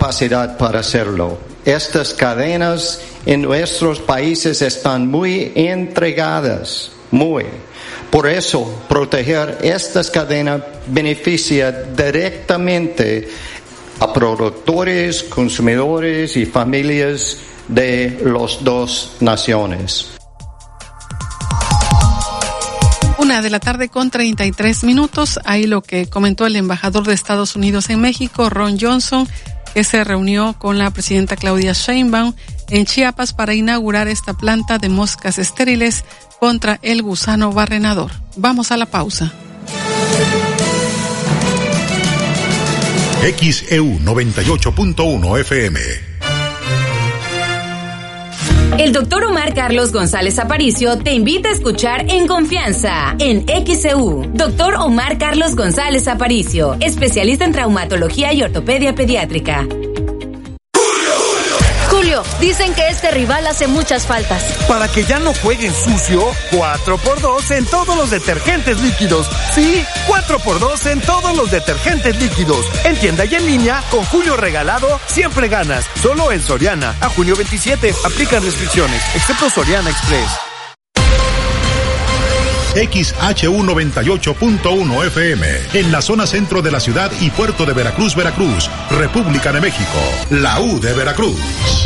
capacidad para hacerlo. Estas cadenas en nuestros países están muy entregadas, Por eso, proteger estas cadenas beneficia directamente a productores, consumidores y familias de las dos naciones. 1:33 p.m. Ahí lo que comentó el embajador de Estados Unidos en México, Ron Johnson, que se reunió con la presidenta Claudia Sheinbaum en Chiapas para inaugurar esta planta de moscas estériles contra el gusano barrenador. Vamos a la pausa. XEU 98.1 FM. El doctor Omar Carlos González Aparicio te invita a escuchar En Confianza, en XEU. Doctor Omar Carlos González Aparicio, especialista en traumatología y ortopedia pediátrica. Julio, dicen que este rival hace muchas faltas. Para que ya no jueguen sucio, 4x2 en todos los detergentes líquidos. Sí, 4x2 en todos los detergentes líquidos. En tienda y en línea, con Julio regalado, siempre ganas. Solo en Soriana. A junio 27, aplican restricciones, excepto Soriana Express. XHU 98.1 FM, en la zona centro de la ciudad y puerto de Veracruz, República de México, la U de Veracruz.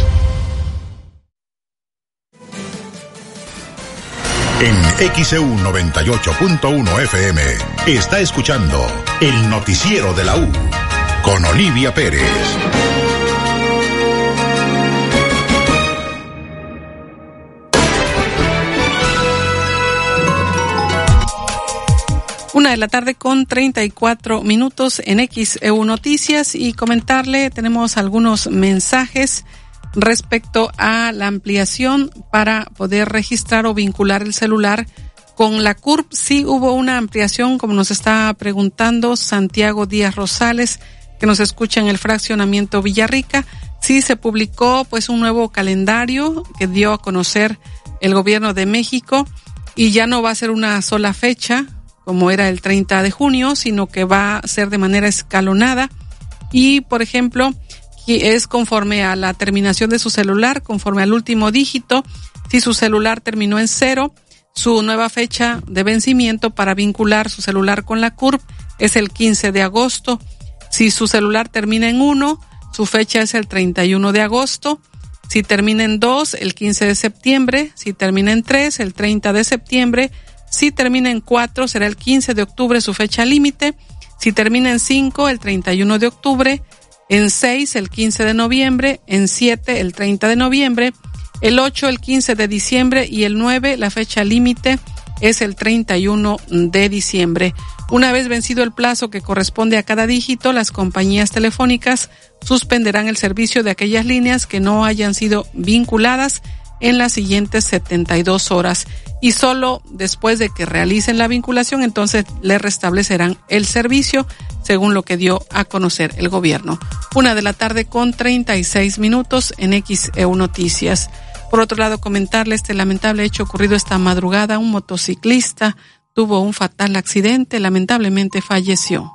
En XEU 98.1 FM, está escuchando el noticiero de la U, con Olivia Pérez. 1:34 p.m. en XEU Noticias, y comentarle, tenemos algunos mensajes respecto a la ampliación para poder registrar o vincular el celular con la CURP. Sí hubo una ampliación, como nos está preguntando Santiago Díaz Rosales, que nos escucha en el fraccionamiento Villarrica. Sí se publicó pues un nuevo calendario que dio a conocer el gobierno de México, y ya no va a ser una sola fecha como era el 30 de junio, sino que va a ser de manera escalonada. Y, por ejemplo, es conforme a la terminación de su celular, conforme al último dígito. Si su celular terminó en 0, su nueva fecha de vencimiento para vincular su celular con la CURP es el 15 de agosto. Si su celular termina en 1, su fecha es el 31 de agosto. Si termina en 2, el 15 de septiembre. Si termina en 3, el 30 de septiembre. Si termina en 4, será el 15 de octubre su fecha límite. Si termina en 5, el 31 de octubre. En 6, el 15 de noviembre. En 7, el 30 de noviembre. El 8, el 15 de diciembre. Y el 9, la fecha límite es el 31 de diciembre. Una vez vencido el plazo que corresponde a cada dígito, las compañías telefónicas suspenderán el servicio de aquellas líneas que no hayan sido vinculadas en las siguientes 72 horas. Y solo después de que realicen la vinculación, entonces le restablecerán el servicio, según lo que dio a conocer el gobierno. 1:36 p.m. en XEU Noticias. Por otro lado, comentarle este lamentable hecho ocurrido esta madrugada. Un motociclista tuvo un fatal accidente, lamentablemente falleció.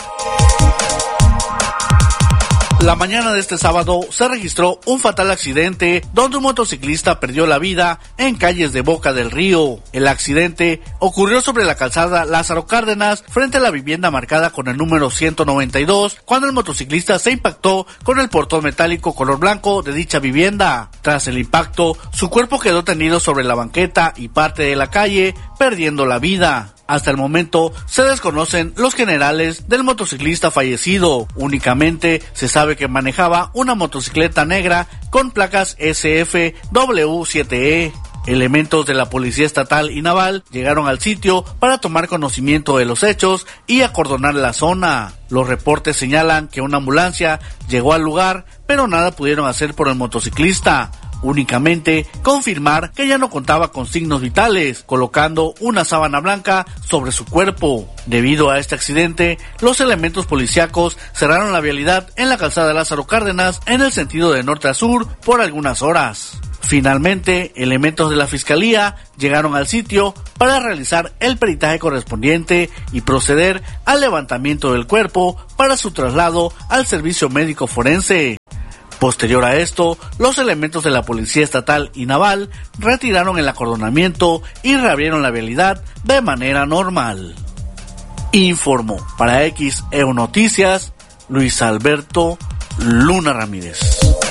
La mañana de este sábado se registró un fatal accidente donde un motociclista perdió la vida en calles de Boca del Río. El accidente ocurrió sobre la calzada Lázaro Cárdenas, frente a la vivienda marcada con el número 192, cuando el motociclista se impactó con el portón metálico color blanco de dicha vivienda. Tras el impacto, su cuerpo quedó tendido sobre la banqueta y parte de la calle, perdiendo la vida. Hasta el momento se desconocen los generales del motociclista fallecido. Únicamente se sabe que manejaba una motocicleta negra con placas SFW7E. Elementos de la Policía Estatal y Naval llegaron al sitio para tomar conocimiento de los hechos y acordonar la zona. Los reportes señalan que una ambulancia llegó al lugar, pero nada pudieron hacer por el motociclista. Únicamente confirmar que ya no contaba con signos vitales, colocando una sábana blanca sobre su cuerpo. Debido a este accidente, los elementos policíacos cerraron la vialidad en la calzada Lázaro Cárdenas en el sentido de norte a sur por algunas horas. Finalmente, elementos de la Fiscalía llegaron al sitio para realizar el peritaje correspondiente y proceder al levantamiento del cuerpo para su traslado al servicio médico forense. Posterior a esto, los elementos de la Policía Estatal y Naval retiraron el acordonamiento y reabrieron la vialidad de manera normal. Informó para XEU Noticias, Luis Alberto Luna Ramírez.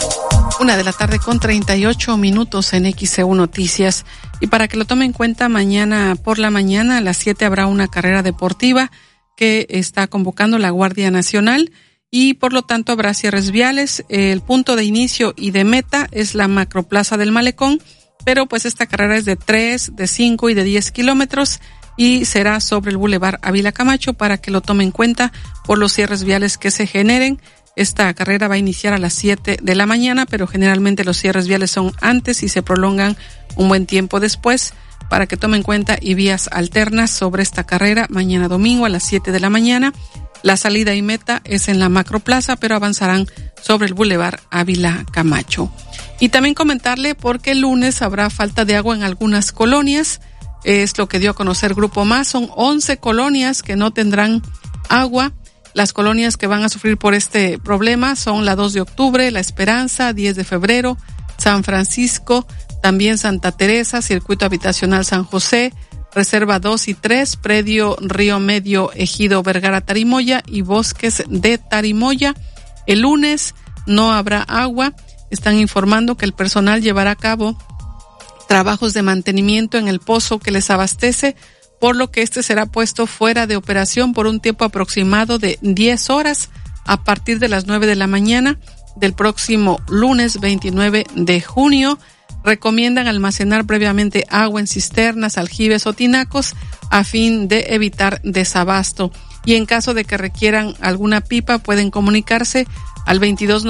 1:38 p.m. en XEU Noticias. Y para que lo tome en cuenta, mañana por la mañana a las 7 habrá una carrera deportiva que está convocando la Guardia Nacional y por lo tanto habrá cierres viales. El punto de inicio y de meta es la Macroplaza del Malecón, pero pues esta carrera es de 3, de 5 y de 10 kilómetros y será sobre el Boulevard Ávila Camacho para que lo tome en cuenta por los cierres viales que se generen. Esta carrera va a iniciar a las 7 de la mañana, pero generalmente los cierres viales son antes y se prolongan un buen tiempo después para que tomen en cuenta y vías alternas sobre esta carrera mañana domingo a las 7 de la mañana. La salida y meta es en la Macroplaza, pero avanzarán sobre el Boulevard Ávila Camacho. Y también comentarle porque el lunes habrá falta de agua en algunas colonias. Es lo que dio a conocer Grupo Más. Son 11 colonias que no tendrán agua. Las colonias que van a sufrir por este problema son la 2 de octubre, La Esperanza, 10 de febrero, San Francisco, también Santa Teresa, Circuito Habitacional San José, Reserva 2 y 3, Predio Río Medio, Ejido Vergara Tarimoya y Bosques de Tarimoya. El lunes no habrá agua. Están informando que el personal llevará a cabo trabajos de mantenimiento en el pozo que les abastece, por lo que este será puesto fuera de operación por un tiempo aproximado de 10 horas a partir de las 9 de la mañana del próximo lunes 29 de junio. Recomiendan almacenar previamente agua en cisternas, aljibes o tinacos a fin de evitar desabasto. Y en caso de que requieran alguna pipa, pueden comunicarse al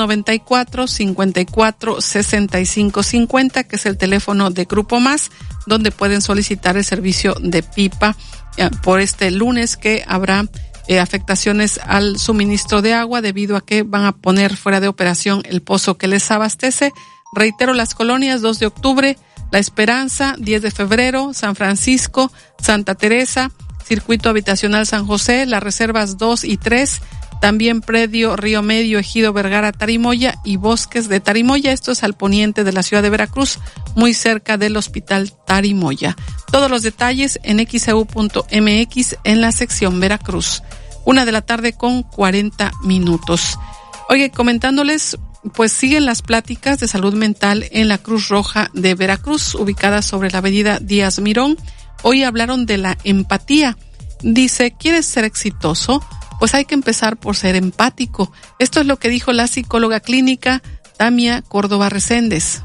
2294-546550, que es el teléfono de Grupo Más, donde pueden solicitar el servicio de pipa por este lunes, que habrá afectaciones al suministro de agua debido a que van a poner fuera de operación el pozo que les abastece. Reitero, las colonias 2 de octubre, La Esperanza, 10 de febrero, San Francisco, Santa Teresa, Circuito Habitacional San José, las reservas 2 y 3, también Predio Río Medio, Ejido Vergara Tarimoya y Bosques de Tarimoya. Esto es al poniente de la ciudad de Veracruz, muy cerca del Hospital Tarimoya. Todos los detalles en xeu.mx en la sección Veracruz. 1:40 p.m. Oye, comentándoles, pues siguen las pláticas de salud mental en la Cruz Roja de Veracruz, ubicada sobre la avenida Díaz Mirón. Hoy hablaron de la empatía. Dice, ¿quieres ser exitoso? Pues hay que empezar por ser empático. Esto es lo que dijo la psicóloga clínica Tamia Córdoba Reséndez.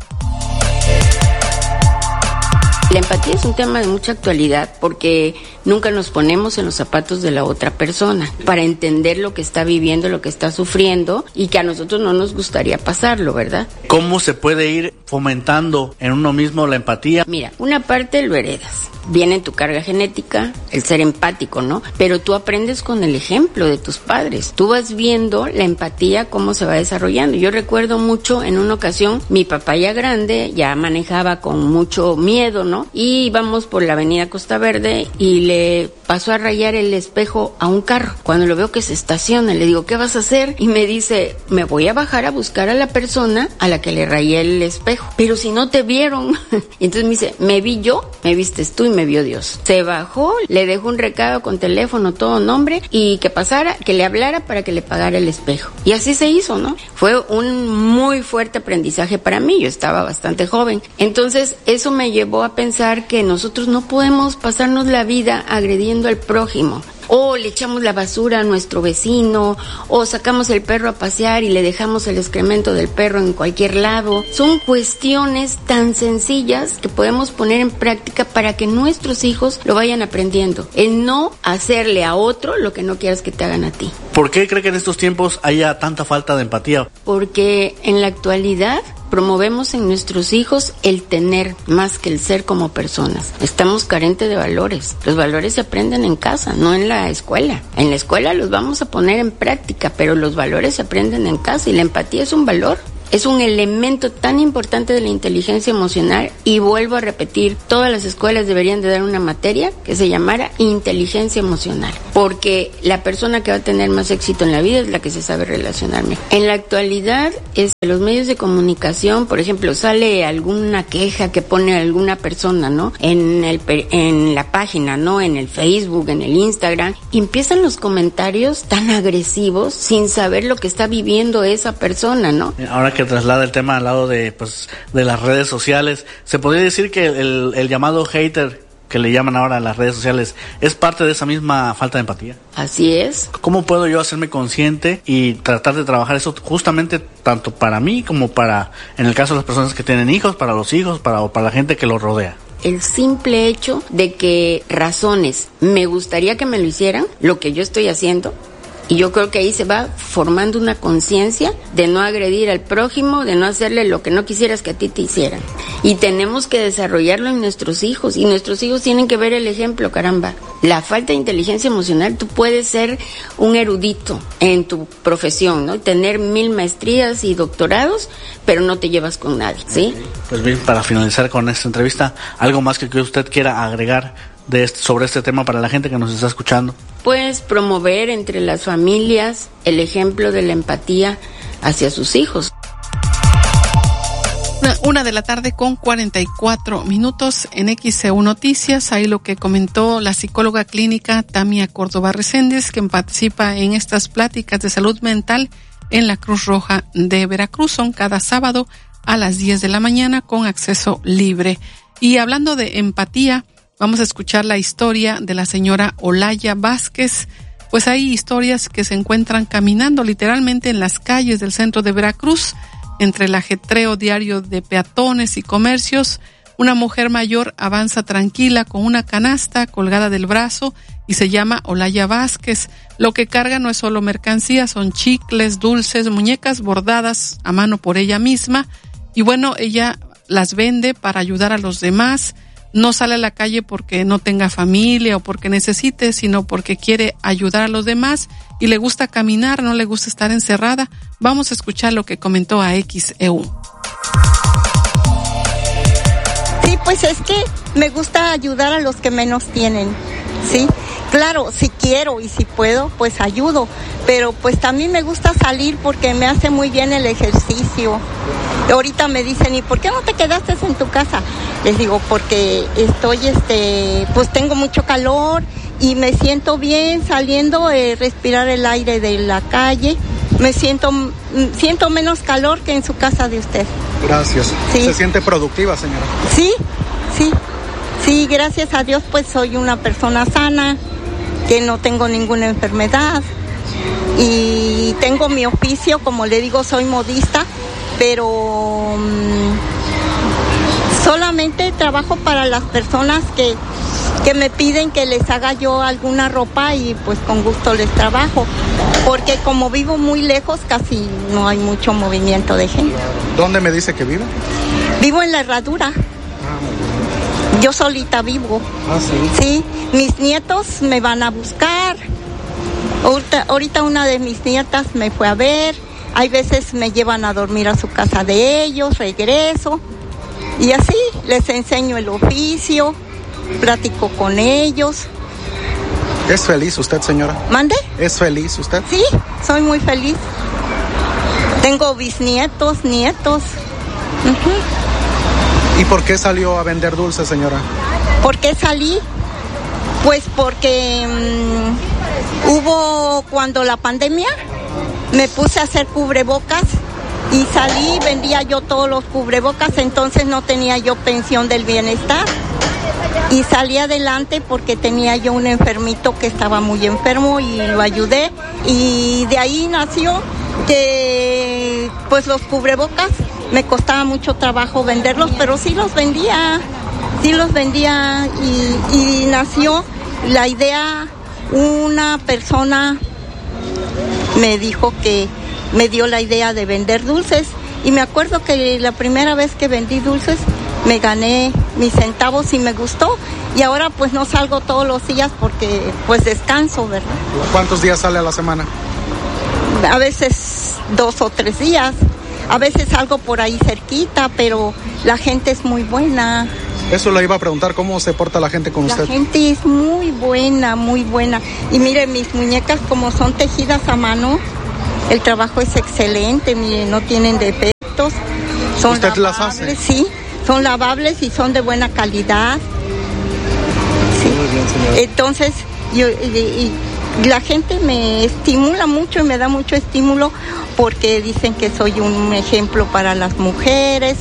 La empatía es un tema de mucha actualidad porque nunca nos ponemos en los zapatos de la otra persona para entender lo que está viviendo, lo que está sufriendo y que a nosotros no nos gustaría pasarlo, ¿verdad? ¿Cómo se puede ir fomentando en uno mismo la empatía? Mira, una parte lo heredas. Viene en tu carga genética, el ser empático, ¿no? Pero tú aprendes con el ejemplo de tus padres. Tú vas viendo la empatía cómo se va desarrollando. Yo recuerdo mucho en una ocasión, mi papá ya grande, ya manejaba con mucho miedo, ¿no? Y íbamos por la avenida Costa Verde y le pasó a rayar el espejo a un carro. Cuando lo veo que se estaciona, le digo, ¿qué vas a hacer? Y me dice, me voy a bajar a buscar a la persona a la que le rayé el espejo. Pero si no te vieron. Entonces me dice, me vi yo, me vistes tú y me vio Dios. Se bajó, le dejó un recado con teléfono, todo nombre, y que pasara, que le hablara para que le pagara el espejo. Y así se hizo, ¿no? Fue un muy fuerte aprendizaje para mí. Yo estaba bastante joven. Entonces eso me llevó a pensar que nosotros no podemos pasarnos la vida agrediendo al prójimo. O le echamos la basura a nuestro vecino, o sacamos el perro a pasear y le dejamos el excremento del perro en cualquier lado. Son cuestiones tan sencillas que podemos poner en práctica para que nuestros hijos lo vayan aprendiendo. El no hacerle a otro lo que no quieras que te hagan a ti. ¿Por qué cree que en estos tiempos haya tanta falta de empatía? Porque en la actualidad promovemos en nuestros hijos el tener más que el ser como personas. Estamos carentes de valores. Los valores se aprenden en casa, no en la escuela. En la escuela los vamos a poner en práctica, pero los valores se aprenden en casa y la empatía es un valor. Es un elemento tan importante de la inteligencia emocional, y vuelvo a repetir, todas las escuelas deberían de dar una materia que se llamara inteligencia emocional, porque la persona que va a tener más éxito en la vida es la que se sabe relacionarme. En la actualidad, los medios de comunicación, por ejemplo, sale alguna queja que pone alguna persona, ¿no? En la página, ¿no? En el Facebook, en el Instagram, y empiezan los comentarios tan agresivos sin saber lo que está viviendo esa persona, ¿no? Ahora que traslada el tema al lado de las redes sociales, ¿se podría decir que el llamado hater, que le llaman ahora a las redes sociales, es parte de esa misma falta de empatía? Así es. ¿Cómo puedo yo hacerme consciente y tratar de trabajar eso justamente tanto para mí como para, en el caso de las personas que tienen hijos, para los hijos, para la gente que los rodea? El simple hecho de que razones, me gustaría que me lo hicieran, lo que yo estoy haciendo, y yo creo que ahí se va formando una conciencia de no agredir al prójimo, de no hacerle lo que no quisieras que a ti te hicieran. Y tenemos que desarrollarlo en nuestros hijos, y nuestros hijos tienen que ver el ejemplo, caramba. La falta de inteligencia emocional, tú puedes ser un erudito en tu profesión, ¿no? Tener 1000 maestrías y doctorados, pero no te llevas con nadie, ¿sí? Pues bien, para finalizar con esta entrevista, ¿algo más que usted quiera agregar sobre este tema para la gente que nos está escuchando? Pues promover entre las familias el ejemplo de la empatía hacia sus hijos. 1:44 en XEU Noticias. Ahí lo que comentó la psicóloga clínica Tamia Córdoba Reséndez, quien participa en estas pláticas de salud mental en la Cruz Roja de Veracruz. Son cada sábado a las 10 de la mañana con acceso libre. Y hablando de empatía, vamos a escuchar la historia de la señora Olaya Vázquez. Pues hay historias que se encuentran caminando literalmente en las calles del centro de Veracruz, entre el ajetreo diario de peatones y comercios. Una mujer mayor avanza tranquila con una canasta colgada del brazo y se llama Olaya Vázquez. Lo que carga no es solo mercancía, son chicles, dulces, muñecas bordadas a mano por ella misma. Y bueno, ella las vende para ayudar a los demás. No sale a la calle porque no tenga familia o porque necesite, sino porque quiere ayudar a los demás y le gusta caminar, no le gusta estar encerrada. Vamos a escuchar lo que comentó a XEU. Sí, pues es que me gusta ayudar a los que menos tienen, ¿sí? Claro, si quiero y si puedo, pues ayudo, pero pues también me gusta salir porque me hace muy bien el ejercicio. Ahorita me dicen, ¿y por qué no te quedaste en tu casa? Les digo, porque estoy, pues tengo mucho calor y me siento bien saliendo, respirar el aire de la calle. Siento menos calor que en su casa de usted. Gracias. Sí. ¿Se siente productiva, señora? Sí, gracias a Dios, pues soy una persona sana, que no tengo ninguna enfermedad y tengo mi oficio, como le digo, soy modista, pero solamente trabajo para las personas que me piden que les haga yo alguna ropa y pues con gusto les trabajo, porque como vivo muy lejos casi no hay mucho movimiento de gente. ¿Dónde me dice que vive? Vivo en La Herradura. Yo solita vivo. Ah, sí. Sí, mis nietos me van a buscar. Ahorita una de mis nietas me fue a ver. Hay veces me llevan a dormir a su casa de ellos, regreso. Y así les enseño el oficio, platico con ellos. ¿Es feliz usted, señora? ¿Mande? ¿Es feliz usted? Sí, soy muy feliz. Tengo bisnietos, nietos. Uh-huh. ¿Y por qué salió a vender dulces, señora? ¿Por qué salí? Pues porque hubo, cuando la pandemia, me puse a hacer cubrebocas y salí, vendía yo todos los cubrebocas, entonces no tenía yo pensión del bienestar. Y salí adelante porque tenía yo un enfermito que estaba muy enfermo y lo ayudé. Y de ahí nació que pues los cubrebocas me costaba mucho trabajo venderlos, pero sí los vendía y nació la idea. Una persona me dijo que me dio la idea de vender dulces y me acuerdo que la primera vez que vendí dulces me gané mis centavos y me gustó, y ahora pues no salgo todos los días porque pues descanso, ¿verdad? ¿Cuántos días sale a la semana? A veces 2 o 3 días. A veces salgo por ahí cerquita, pero la gente es muy buena. Eso le iba a preguntar, ¿cómo se porta la gente con usted? La gente es muy buena, muy buena. Y mire, mis muñecas como son tejidas a mano, el trabajo es excelente, mire, no tienen defectos. Son ¿Usted lavables, las hace? Sí, son lavables y son de buena calidad. Sí. Muy bien, señora. Entonces, y la gente me estimula mucho y me da mucho estímulo porque dicen que soy un ejemplo para las mujeres.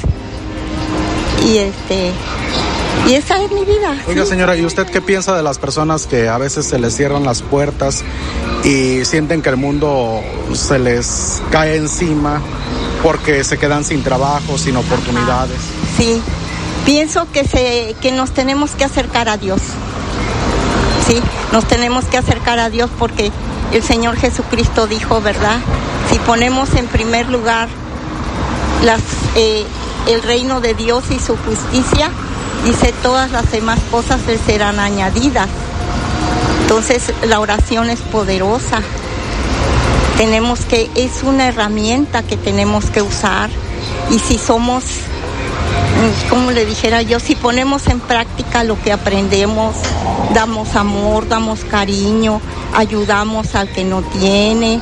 Y esa es mi vida. Oiga, señora, ¿y usted qué piensa de las personas que a veces se les cierran las puertas y sienten que el mundo se les cae encima porque se quedan sin trabajo, sin oportunidades? Sí, pienso que nos tenemos que acercar a Dios. Sí, nos tenemos que acercar a Dios porque el Señor Jesucristo dijo, ¿verdad? Si ponemos en primer lugar el reino de Dios y su justicia, dice, todas las demás cosas les serán añadidas. Entonces la oración es poderosa. Es una herramienta que tenemos que usar. Y si somos, como le dijera yo, si ponemos en práctica lo que aprendemos, damos amor, damos cariño, ayudamos al que no tiene,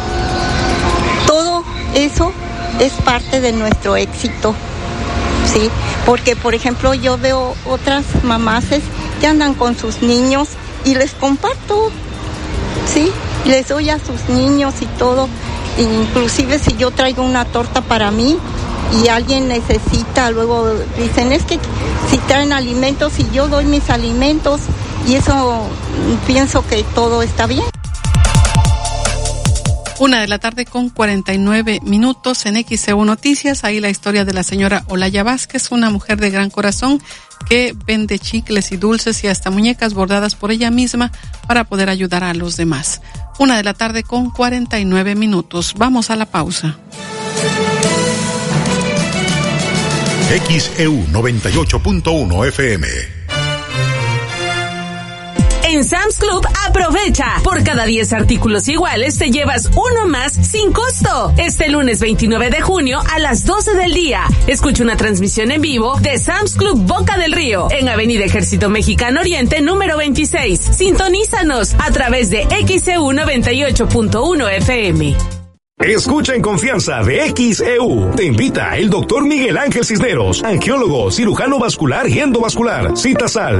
todo eso es parte de nuestro éxito. Sí, porque por ejemplo yo veo otras mamases que andan con sus niños y les comparto, sí, les doy a sus niños y todo, inclusive si yo traigo una torta para mí y alguien necesita, luego dicen, es que si traen alimentos y yo doy mis alimentos, y eso pienso que todo está bien. 1:49 p.m. en XEU Noticias. Ahí la historia de la señora Olaya Vázquez, una mujer de gran corazón que vende chicles y dulces y hasta muñecas bordadas por ella misma para poder ayudar a los demás. 1:49 p.m. Vamos a la pausa. XEU 98.1 FM. En Sam's Club, aprovecha. Por cada 10 artículos iguales, te llevas uno más sin costo. Este lunes 29 de junio a las 12 del día. Escucha una transmisión en vivo de Sam's Club Boca del Río, en Avenida Ejército Mexicano Oriente, número 26. Sintonízanos a través de XEU 98.1 FM. Escucha en confianza de XEU. Te invita el doctor Miguel Ángel Cisneros, angiólogo, cirujano vascular y endovascular. Citas al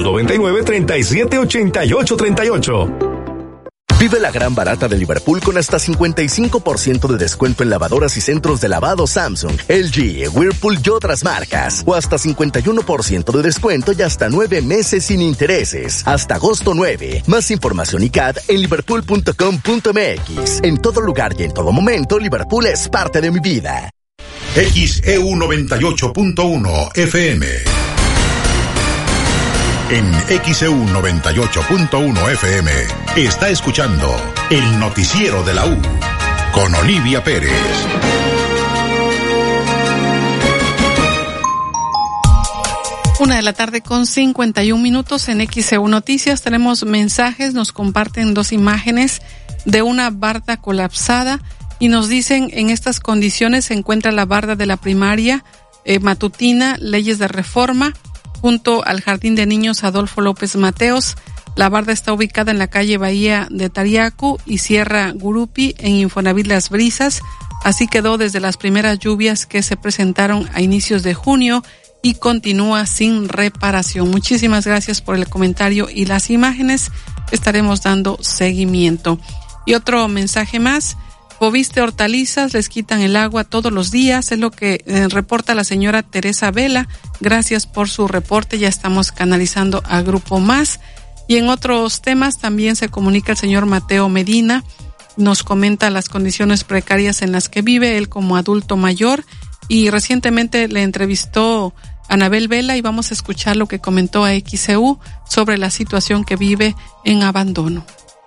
2299-378838. Vive la gran barata de Liverpool con hasta 55% de descuento en lavadoras y centros de lavado Samsung, LG, Whirlpool y otras marcas. O hasta 51% de descuento y hasta 9 meses sin intereses. Hasta agosto 9. Más información y CAD en liverpool.com.mx. En todo lugar y en todo momento, Liverpool es parte de mi vida. XEU 98.1 FM. En XEU 98.1 FM está escuchando el noticiero de la U con Olivia Pérez. Una de la tarde con 51 minutos en XEU Noticias. Tenemos mensajes, nos comparten 2 imágenes de una barda colapsada y nos dicen, en estas condiciones se encuentra la barda de la primaria matutina Leyes de Reforma, junto al Jardín de Niños Adolfo López Mateos. La barda está ubicada en la calle Bahía de Tariacu y Sierra Gurupi en Infonavit Las Brisas. Así quedó desde las primeras lluvias que se presentaron a inicios de junio y continúa sin reparación. Muchísimas gracias por el comentario y las imágenes. Estaremos dando seguimiento. Y otro mensaje más. Poviste hortalizas, les quitan el agua todos los días, es lo que reporta la señora Teresa Vela. Gracias por su reporte, ya estamos canalizando a Grupo Más. Y en otros temas también se comunica el señor Mateo Medina, nos comenta las condiciones precarias en las que vive él como adulto mayor, y recientemente le entrevistó Anabel Vela y vamos a escuchar lo que comentó a XEU sobre la situación que vive en abandono.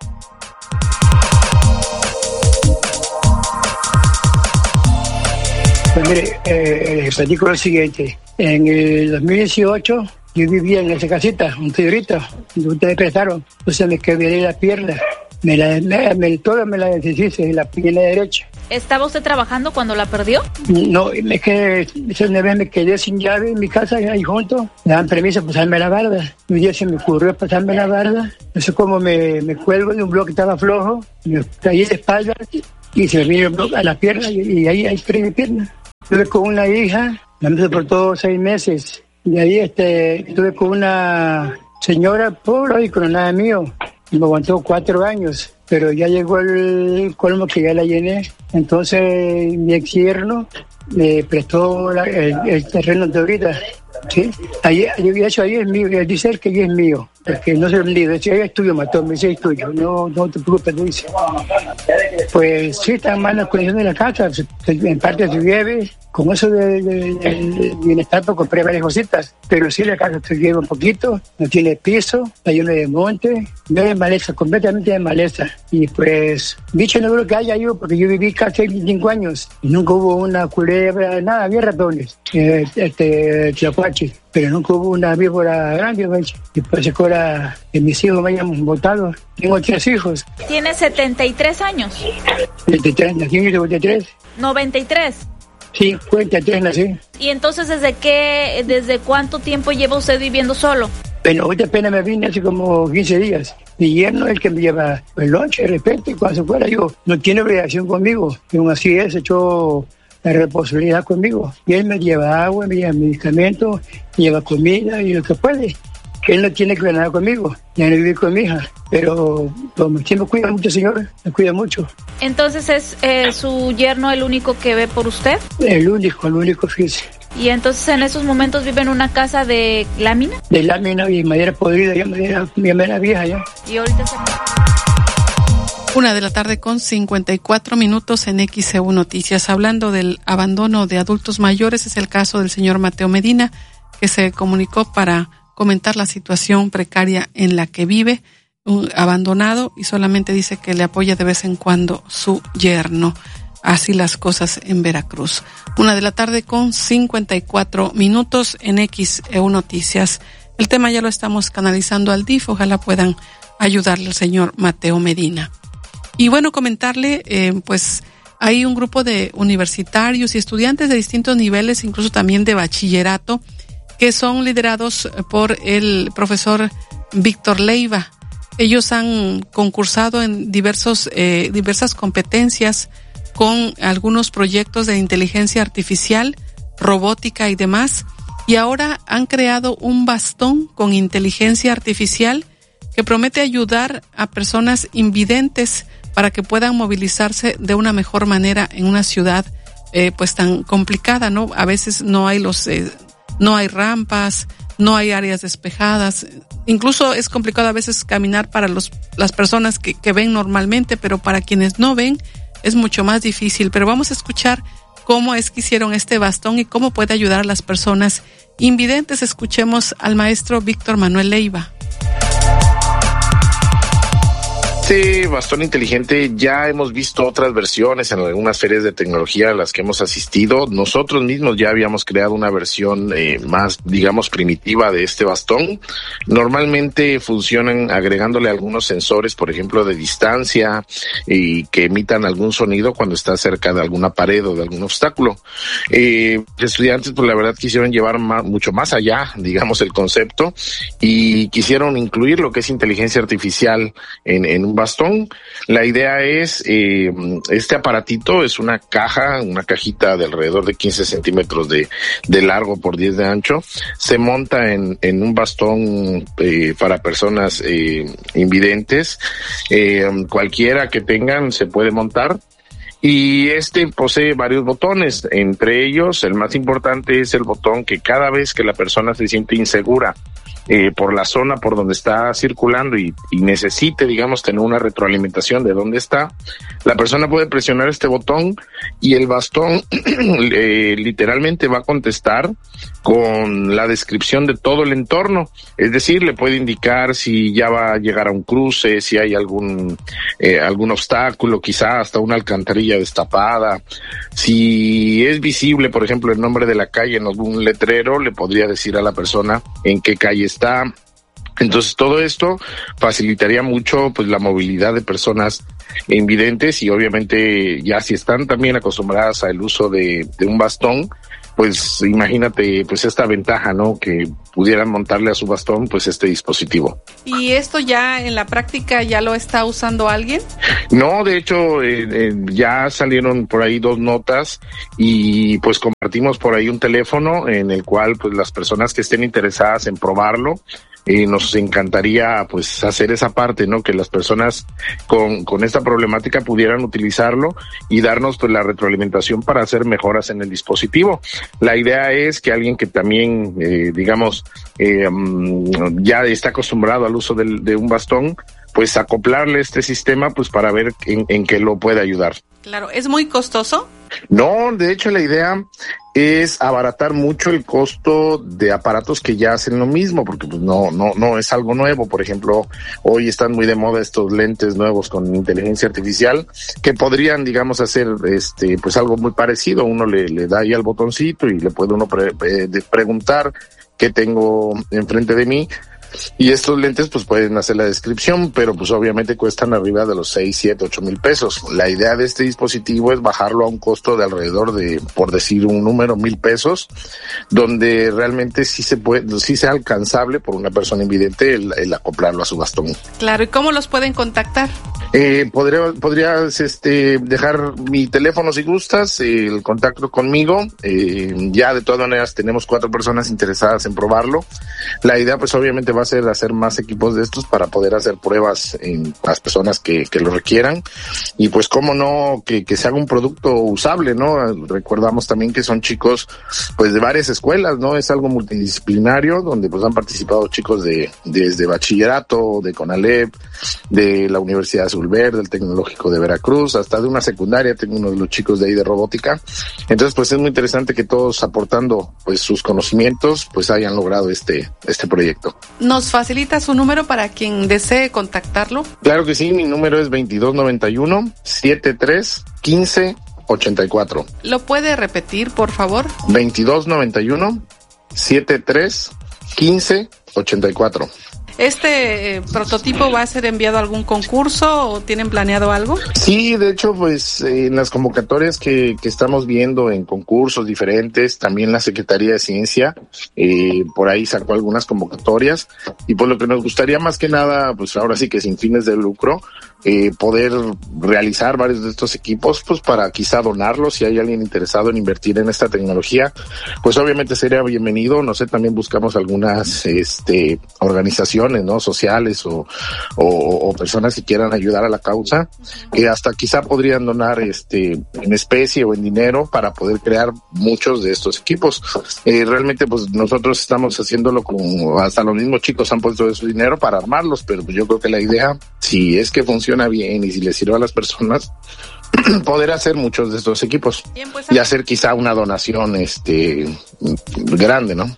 Pues mire, platico lo siguiente. En el 2018 yo vivía en esa casita, un señorita, donde ustedes prestaron. Entonces me quebré la pierna, toda me la deshice, la pierna derecha. ¿Estaba usted trabajando cuando la perdió? No, me quedé sin llave en mi casa, ahí junto. Me dan permiso para pasarme la barda. Un día se me ocurrió pasarme la barda. No sé cómo me cuelgo de un bloque que estaba flojo, me caí de espalda y se me vino el bloque a la pierna y ahí perdí mi pierna. Estuve con una hija, me soportó 6 meses. De ahí estuve con una señora pobre y con nada mío. Me aguantó 4 años. Pero ya llegó el colmo que ya la llené. Entonces mi ex yerno me prestó el terreno de ahorita. ¿Sí? Ahí es mío, él dice que ahí es mío, porque no se lo vendido. Ahí es tuyo, Matón, me dice es tuyo, no te preocupes, dice. Pues sí, está en malas condiciones de la casa, en parte se llueve, con eso de bienestar pues compré varias cositas, pero sí la casa se llueve un poquito, no tiene piso, está lleno de monte, no hay maleza, completamente de maleza. Y pues, bicho no creo que haya yo, porque yo viví casi 25 años y nunca hubo una culebra, nada, había ratones, tlacuaches, pero nunca hubo una víbora grande, ¿ves? Y pues ahora que mis hijos me hayan votado. Tengo 3 hijos. Tiene 73 años. 73, nací en 53. 93. 53 nací. ¿Y entonces desde cuánto tiempo lleva usted viviendo solo? Bueno, ahorita apenas me vine hace como 15 días. Mi yerno es el que me lleva el lonche, de repente, cuando se fuera yo, no tiene obligación conmigo. Y aún así es, echó la responsabilidad conmigo. Y él me lleva agua, me lleva medicamentos, me lleva comida y lo que puede. Que él no tiene que ver nada conmigo, ya no vive con mi hija. Pero sí me cuida mucho, señor, me cuida mucho. Entonces, ¿es su yerno el único que ve por usted? El único, fíjese. ¿Y entonces en esos momentos vive en una casa de lámina? De lámina y madera podrida, ya madera vieja ya. Y ahorita se... 1:54 en XEU Noticias. Hablando del abandono de adultos mayores, es el caso del señor Mateo Medina, que se comunicó para comentar la situación precaria en la que vive, abandonado, y solamente dice que le apoya de vez en cuando su yerno. Así las cosas en Veracruz. 1:54 en XEU Noticias. El tema ya lo estamos canalizando al DIF, ojalá puedan ayudarle al señor Mateo Medina. Y bueno, comentarle, pues hay un grupo de universitarios y estudiantes de distintos niveles, incluso también de bachillerato, que son liderados por el profesor Víctor Leiva. Ellos han concursado en diversas competencias con algunos proyectos de inteligencia artificial, robótica y demás, y ahora han creado un bastón con inteligencia artificial que promete ayudar a personas invidentes para que puedan movilizarse de una mejor manera en una ciudad pues tan complicada, ¿no? A veces no hay no hay rampas, no hay áreas despejadas, incluso es complicado a veces caminar para las personas que ven normalmente, pero para quienes no ven es mucho más difícil. Pero vamos a escuchar cómo es que hicieron este bastón y cómo puede ayudar a las personas invidentes. Escuchemos al maestro Víctor Manuel Leiva. Este bastón inteligente ya hemos visto otras versiones en algunas ferias de tecnología a las que hemos asistido. Nosotros mismos ya habíamos creado una versión más, digamos, primitiva de este bastón. Normalmente funcionan agregándole algunos sensores, por ejemplo, de distancia y que emitan algún sonido cuando está cerca de alguna pared o de algún obstáculo. Los estudiantes, pues la verdad, quisieron llevar mucho más allá, digamos, el concepto y quisieron incluir lo que es inteligencia artificial en un bastón. La idea es, este aparatito es una cajita de alrededor de 15 centímetros de largo por 10 de ancho. Se monta en un bastón para personas invidentes. Cualquiera que tengan se puede montar. Y posee varios botones, entre ellos el más importante es el botón que cada vez que la persona se siente insegura por la zona por donde está circulando y necesite, digamos, tener una retroalimentación de dónde está, la persona puede presionar este botón y el bastón literalmente va a contestar con la descripción de todo el entorno, es decir, le puede indicar si ya va a llegar a un cruce, si hay algún obstáculo, quizá hasta una alcantarilla destapada, si es visible, por ejemplo, el nombre de la calle en algún letrero, le podría decir a la persona en qué calle está, Entonces todo esto facilitaría mucho pues la movilidad de personas invidentes, y obviamente ya si están también acostumbradas al uso de un bastón, pues imagínate pues esta ventaja, ¿no? Que pudieran montarle a su bastón pues este dispositivo. ¿Y esto ya en la práctica ya lo está usando alguien? No, de hecho ya salieron por ahí 2 notas y pues compartimos por ahí un teléfono en el cual pues las personas que estén interesadas en probarlo, nos encantaría pues hacer esa parte, ¿no? Que las personas con esta problemática pudieran utilizarlo y darnos pues la retroalimentación para hacer mejoras en el dispositivo. La idea es que alguien que también ya está acostumbrado al uso de un bastón, pues acoplarle este sistema pues para ver en qué lo puede ayudar. Claro, ¿es muy costoso? No, de hecho la idea es abaratar mucho el costo de aparatos que ya hacen lo mismo, porque pues no es algo nuevo. Por ejemplo, hoy están muy de moda estos lentes nuevos con inteligencia artificial que podrían, digamos, hacer pues algo muy parecido. Uno le da ahí al botoncito y le puede uno preguntar qué tengo enfrente de mí. Y estos lentes pues pueden hacer la descripción, pero pues obviamente cuestan arriba de los 6, 7, 8 mil pesos. La idea de este dispositivo es bajarlo a un costo de alrededor de, por decir un número, 1,000 pesos, donde realmente sí sea alcanzable por una persona invidente el acoplarlo a su bastón. Claro, ¿y cómo los pueden contactar? Podrías dejar mi teléfono si gustas, el contacto conmigo. Ya de todas maneras tenemos 4 personas interesadas en probarlo. La idea pues obviamente va a ser hacer más equipos de estos para poder hacer pruebas en las personas que lo requieran, y pues cómo no que se haga un producto usable, ¿no? Recordamos también que son chicos pues de varias escuelas, ¿no? Es algo multidisciplinario donde pues han participado chicos desde bachillerato, de CONALEP, de la Universidad Sulver, del Tecnológico de Veracruz, hasta de una secundaria. Tengo uno de los chicos de ahí de robótica. Entonces pues es muy interesante que todos aportando pues sus conocimientos pues hayan logrado este proyecto. ¿Nos facilita su número para quien desee contactarlo? Claro que sí, mi número es 2291-731584. ¿Lo puede repetir, por favor? 2291-731584. ¿Este prototipo va a ser enviado a algún concurso o tienen planeado algo? Sí, de hecho, pues en las convocatorias que estamos viendo en concursos diferentes, también la Secretaría de Ciencia por ahí sacó algunas convocatorias, y pues lo que nos gustaría más que nada, pues ahora sí que sin fines de lucro, poder realizar varios de estos equipos pues para quizá donarlos. Si hay alguien interesado en invertir en esta tecnología, pues obviamente sería bienvenido. No sé, también buscamos algunas organizaciones, ¿no? Sociales o personas que quieran ayudar a la causa, que hasta quizá podrían donar en especie o en dinero para poder crear muchos de estos equipos. Realmente pues nosotros estamos haciéndolo hasta los mismos chicos han puesto de su dinero para armarlos, pero pues yo creo que la idea, si es que funciona bien y si les sirve a las personas, poder hacer muchos de estos equipos. Bien, pues, y hacer quizá una donación grande, ¿no?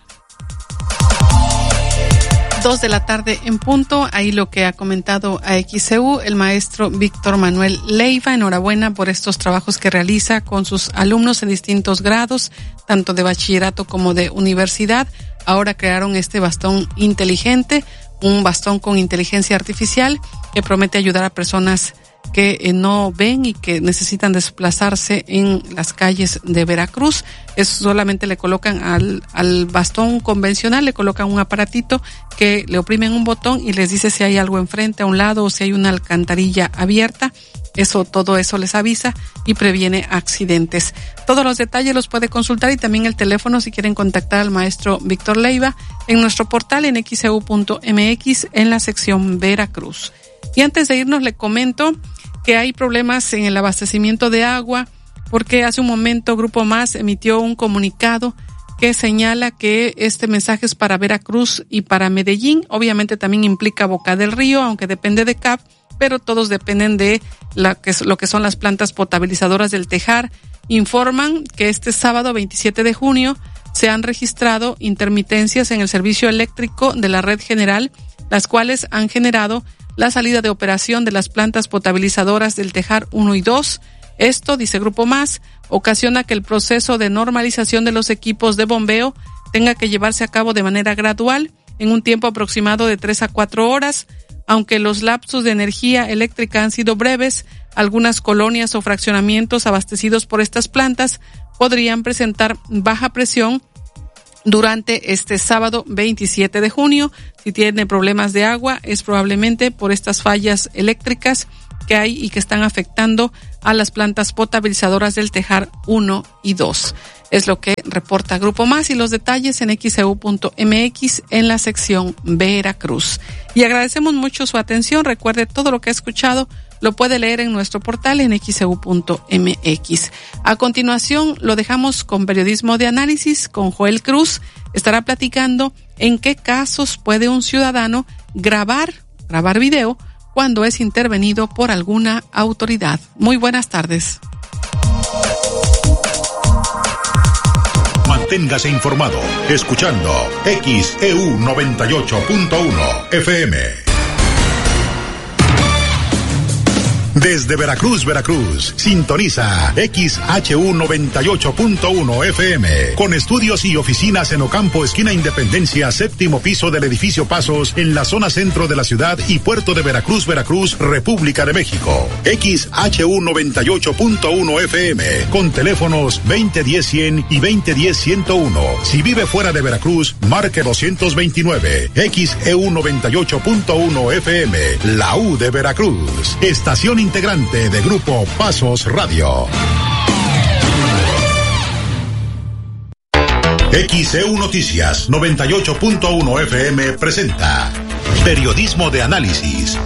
2 de la tarde en punto. Ahí lo que ha comentado a XEU el maestro Víctor Manuel Leiva. Enhorabuena por estos trabajos que realiza con sus alumnos en distintos grados, tanto de bachillerato como de universidad. Ahora crearon este bastón inteligente, un bastón con inteligencia artificial que promete ayudar a personas que no ven y que necesitan desplazarse en las calles de Veracruz. Eso solamente le colocan al bastón convencional, le colocan un aparatito que le oprimen un botón y les dice si hay algo enfrente, a un lado, o si hay una alcantarilla abierta. Todo eso les avisa y previene accidentes. Todos los detalles los puede consultar, y también el teléfono si quieren contactar al maestro Víctor Leiva en nuestro portal en xeu.mx en la sección Veracruz. Y antes de irnos le comento que hay problemas en el abastecimiento de agua, porque hace un momento Grupo Más emitió un comunicado que señala que este mensaje es para Veracruz y para Medellín. Obviamente también implica Boca del Río, aunque depende de CAP, pero todos dependen de lo que son las plantas potabilizadoras del Tejar. Informan que este sábado 27 de junio se han registrado intermitencias en el servicio eléctrico de la red general, las cuales han generado la salida de operación de las plantas potabilizadoras del Tejar 1 y 2. Esto, dice Grupo Más, ocasiona que el proceso de normalización de los equipos de bombeo tenga que llevarse a cabo de manera gradual, en un tiempo aproximado de 3 a 4 horas. Aunque los lapsos de energía eléctrica han sido breves, algunas colonias o fraccionamientos abastecidos por estas plantas podrían presentar baja presión durante este sábado 27 de junio. Si tiene problemas de agua, es probablemente por estas fallas eléctricas que hay y que están afectando a las plantas potabilizadoras del Tejar 1 y 2. Es lo que reporta Grupo Más, y los detalles en xeu.mx en la sección Veracruz. Y agradecemos mucho su atención. Recuerde, todo lo que ha escuchado lo puede leer en nuestro portal en xeu.mx. A continuación, lo dejamos con periodismo de análisis con Joel Cruz. Estará platicando en qué casos puede un ciudadano grabar video cuando es intervenido por alguna autoridad. Muy buenas tardes. Manténgase informado escuchando XEU 98.1 FM. Desde Veracruz, sintoniza XHU 98.1 FM, con estudios y oficinas en Ocampo, esquina Independencia, séptimo piso del edificio Pasos, en la zona centro de la ciudad y puerto de Veracruz, República de México. XHU 98.1 FM, con teléfonos 2010-100 y 2010-101. Si vive fuera de Veracruz, marque 229. XEU 98.1 FM, la U de Veracruz. Estación integrante de Grupo Pasos Radio. XEU Noticias 98.1 FM presenta Periodismo de Análisis.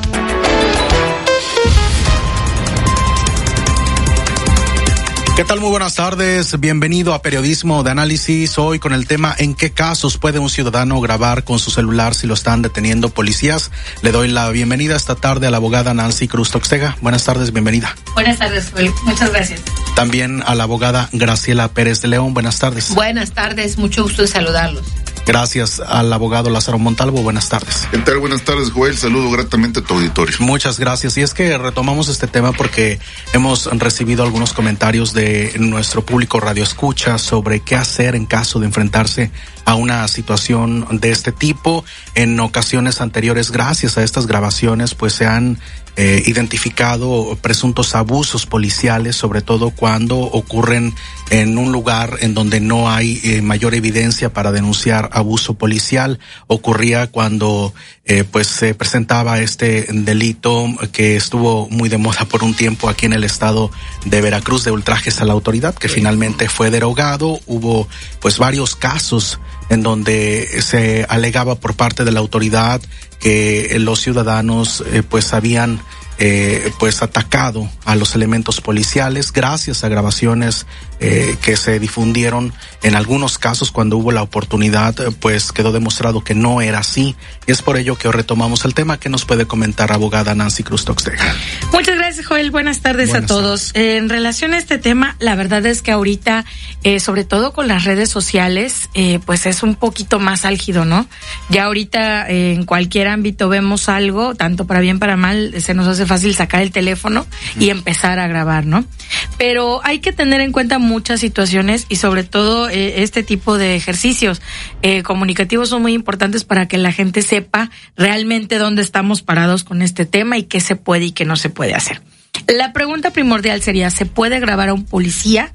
¿Qué tal? Muy buenas tardes. Bienvenido a Periodismo de Análisis. Hoy con el tema ¿en qué casos puede un ciudadano grabar con su celular si lo están deteniendo policías? Le doy la bienvenida esta tarde a la abogada Nancy Cruz Toxtega. Buenas tardes, bienvenida. Buenas tardes, Joel. Muchas gracias. También a la abogada Graciela Pérez de León. Buenas tardes. Buenas tardes, mucho gusto en saludarlos. Gracias al abogado Lázaro Montalvo. Buenas tardes. ¿Qué tal? Buenas tardes, Joel. Saludo gratamente a tu auditorio. Muchas gracias. Y es que retomamos este tema porque hemos recibido algunos comentarios de nuestro público radioescucha sobre qué hacer en caso de enfrentarse a una situación de este tipo. En ocasiones anteriores, gracias a estas grabaciones, pues se han identificado presuntos abusos policiales, sobre todo cuando ocurren en un lugar en donde no hay mayor evidencia para denunciar abuso policial. Ocurría cuando pues se presentaba este delito que estuvo muy de moda por un tiempo aquí en el estado de Veracruz, de ultrajes a la autoridad, que finalmente fue derogado. Hubo pues varios casos en donde se alegaba por parte de la autoridad que los ciudadanos pues habían pues atacado a los elementos policiales. Gracias a grabaciones que se difundieron en algunos casos, cuando hubo la oportunidad, pues quedó demostrado que no era así, y es por ello que hoy retomamos el tema. ¿Qué nos puede comentar abogada Nancy Cruz Toxtega? Muchas gracias, Joel. Buenas tardes a todos. En relación a este tema, la verdad es que ahorita, sobre todo con las redes sociales, pues es un poquito más álgido, ¿no? Ya ahorita en cualquier ámbito vemos algo, tanto para bien para mal, se nos hace fácil sacar el teléfono y empezar a grabar, ¿no? Pero hay que tener en cuenta muchas situaciones, y sobre todo este tipo de ejercicios comunicativos son muy importantes para que la gente sepa realmente dónde estamos parados con este tema y qué se puede y qué no se puede hacer. La pregunta primordial sería, ¿se puede grabar a un policía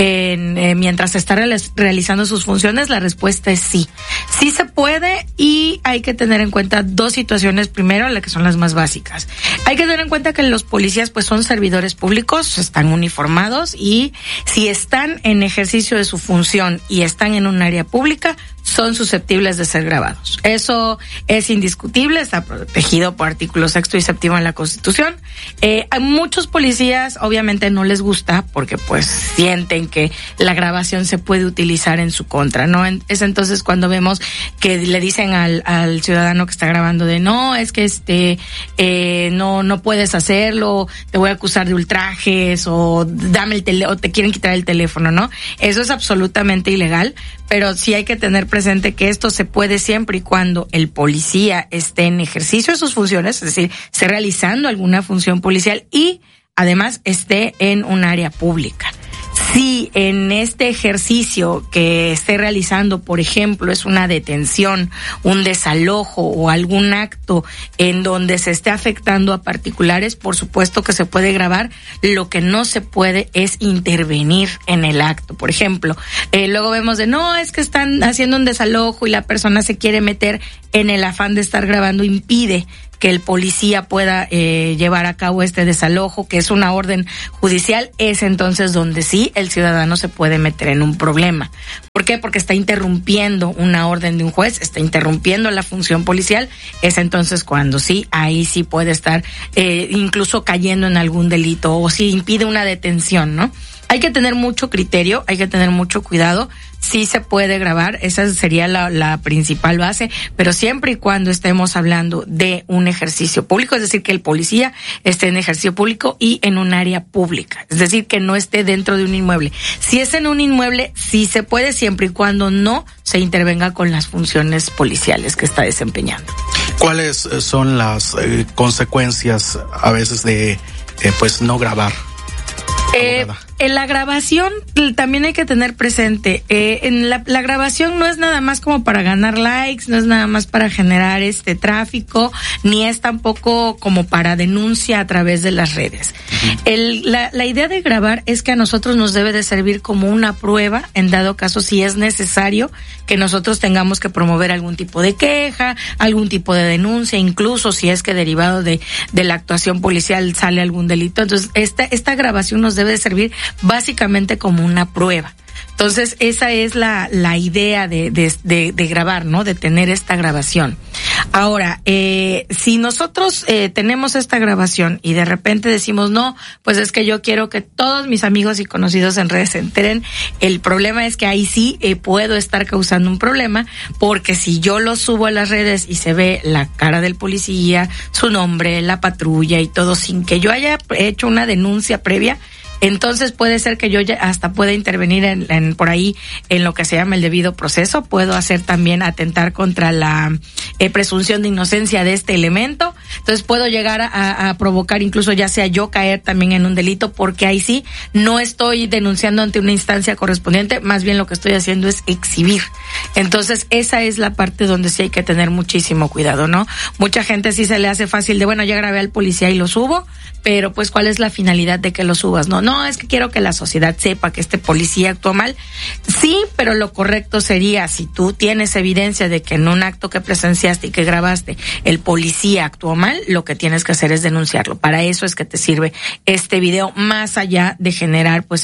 mientras está realizando sus funciones? La respuesta es sí. Sí se puede, y hay que tener en cuenta dos situaciones. Primero, las que son las más básicas. Hay que tener en cuenta que los policías pues son servidores públicos, están uniformados, y si están en ejercicio de su función y están en un área pública, son susceptibles de ser grabados. Eso es indiscutible, está protegido por artículos 6 y 7 en la Constitución. A muchos policías obviamente no les gusta, porque pues sienten que la grabación se puede utilizar en su contra, ¿no? Es entonces cuando vemos que le dicen al ciudadano que está grabando de no, es que no puedes hacerlo, te voy a acusar de ultrajes, o dame o te quieren quitar el teléfono, ¿no? Eso es absolutamente ilegal, pero sí hay que tener presente que esto se puede siempre y cuando el policía esté en ejercicio de sus funciones, es decir, esté realizando alguna función policial y además esté en un área pública. Si en este ejercicio que esté realizando, por ejemplo, es una detención, un desalojo o algún acto en donde se esté afectando a particulares, por supuesto que se puede grabar. Lo que no se puede es intervenir en el acto. Por ejemplo, luego vemos no, es que están haciendo un desalojo y la persona se quiere meter, en el afán de estar grabando impide que el policía pueda llevar a cabo este desalojo, que es una orden judicial. Es entonces donde sí el ciudadano se puede meter en un problema. ¿Por qué? Porque está interrumpiendo una orden de un juez, está interrumpiendo la función policial. Es entonces cuando sí, ahí sí puede estar incluso cayendo en algún delito, o si impide una detención, ¿no? Hay que tener mucho criterio, hay que tener mucho cuidado. Sí se puede grabar, esa sería la principal base, pero siempre y cuando estemos hablando de un ejercicio público, es decir, que el policía esté en ejercicio público y en un área pública, es decir, que no esté dentro de un inmueble. Si es en un inmueble, sí se puede, siempre y cuando no se intervenga con las funciones policiales que está desempeñando. ¿Cuáles son las consecuencias a veces de pues no grabar? En la grabación también hay que tener presente, en la grabación no es nada más como para ganar likes, no es nada más para generar tráfico, ni es tampoco como para denuncia a través de las redes. La idea de grabar es que a nosotros nos debe de servir como una prueba, en dado caso si es necesario que nosotros tengamos que promover algún tipo de queja, algún tipo de denuncia, incluso si es que derivado de la actuación policial sale algún delito. Entonces esta grabación nos debe de servir básicamente como una prueba. Entonces esa es la idea de grabar, ¿no? De tener esta grabación. Ahora, si nosotros tenemos esta grabación y de repente decimos, no, pues es que yo quiero que todos mis amigos y conocidos en redes se enteren, el problema es que ahí sí puedo estar causando un problema, porque si yo lo subo a las redes y se ve la cara del policía, su nombre, la patrulla y todo, sin que yo haya hecho una denuncia previa, entonces puede ser que yo ya hasta pueda intervenir en por ahí en lo que se llama el debido proceso. Puedo hacer también atentar contra la presunción de inocencia de este elemento. Entonces puedo llegar a provocar incluso ya sea yo caer también en un delito, porque ahí sí no estoy denunciando ante una instancia correspondiente, más bien lo que estoy haciendo es exhibir. Entonces esa es la parte donde sí hay que tener muchísimo cuidado, ¿no? Mucha gente sí se le hace fácil de, bueno, ya grabé al policía y lo subo, pero pues ¿cuál es la finalidad de que lo subas? No, es que quiero que la sociedad sepa que este policía actuó mal. Sí, pero lo correcto sería, si tú tienes evidencia de que en un acto que presenciaste y que grabaste, el policía actuó mal, lo que tienes que hacer es denunciarlo. Para eso es que te sirve este video, más allá de generar pues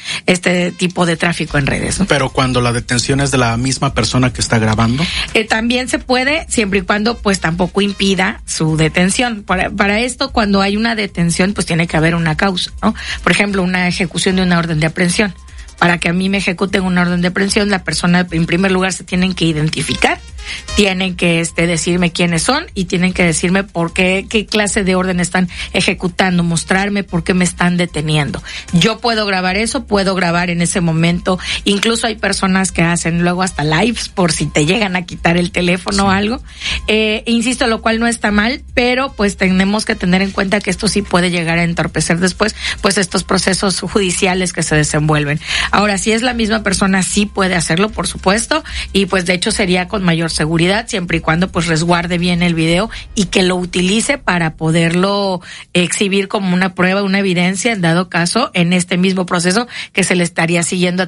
este tipo de tráfico en redes, ¿no? Pero cuando la detención es de la misma persona que está grabando. También se puede, siempre y cuando pues tampoco impida su detención. Para esto, cuando hay una detención, pues tiene que haber una causa, ¿no? Por ejemplo, una ejecución de una orden de aprehensión. Para que a mí me ejecuten una orden de aprehensión, la persona en primer lugar se tienen que identificar, tienen que decirme quiénes son y tienen que decirme por qué clase de orden están ejecutando, mostrarme por qué me están deteniendo. Yo puedo grabar eso, puedo grabar en ese momento. Incluso hay personas que hacen luego hasta lives por si te llegan a quitar el teléfono o algo. Insisto, lo cual no está mal, pero pues tenemos que tener en cuenta que esto sí puede llegar a entorpecer después pues estos procesos judiciales que se desenvuelven. Ahora, si es la misma persona, sí puede hacerlo, por supuesto, y pues de hecho sería con mayor seguridad, siempre y cuando pues resguarde bien el video y que lo utilice para poderlo exhibir como una prueba, una evidencia, en dado caso, en este mismo proceso que se le estaría siguiendo